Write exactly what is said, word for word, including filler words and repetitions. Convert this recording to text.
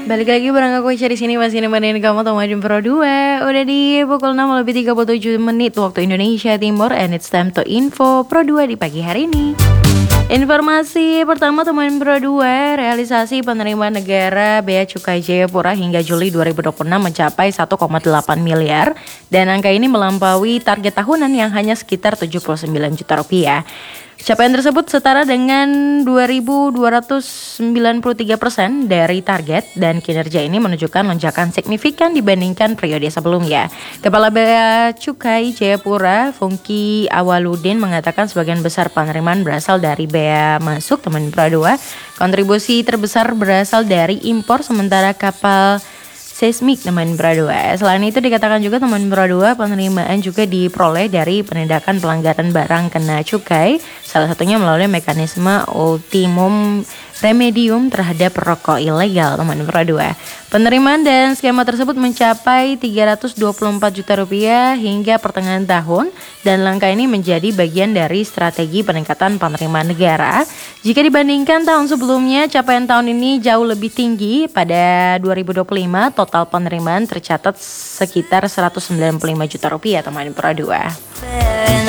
Balik lagi bareng aku Ica di sini masih nemenin kamu Tomadin Pro dua. Udah di pukul enam lebih tiga puluh tujuh menit waktu Indonesia Timur, and it's time to info Pro dua di pagi hari ini. Informasi pertama Tomadin Pro dua, realisasi penerimaan negara Bea Cukai Jayapura hingga Juli dua ribu dua puluh enam mencapai satu koma delapan miliar dan angka ini melampaui target tahunan yang hanya sekitar tujuh puluh sembilan juta rupiah. Capaian tersebut setara dengan dua ribu dua ratus sembilan puluh tiga persen dari target dan kinerja ini menunjukkan lonjakan signifikan dibandingkan periode sebelumnya. Kepala Bea Cukai Jayapura, Fungki Awaludin mengatakan sebagian besar penerimaan berasal dari bea masuk teman Pro dua. Kontribusi terbesar berasal dari impor sementara kapal seismik teman Pro dua. Selain itu dikatakan juga teman Pro dua penerimaan juga diperoleh dari penindakan pelanggaran barang kena cukai, salah satunya melalui mekanisme ultimum remedium terhadap rokok ilegal teman Pro dua. Penerimaan dan skema tersebut mencapai tiga ratus dua puluh empat juta rupiah hingga pertengahan tahun dan langkah ini menjadi bagian dari strategi peningkatan penerimaan negara. Jika dibandingkan tahun sebelumnya, capaian tahun ini jauh lebih tinggi. Pada dua ribu dua puluh lima total penerimaan tercatat sekitar seratus sembilan puluh lima juta rupiah teman Pro dua.